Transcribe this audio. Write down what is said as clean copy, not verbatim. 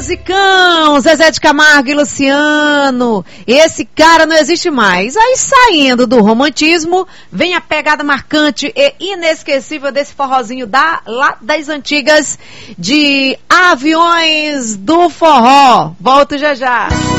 musicão, Zezé de Camargo e Luciano, esse cara não existe mais. Aí saindo do romantismo, vem a pegada marcante e inesquecível desse forrozinho lá das antigas de Aviões do Forró. Volto já já.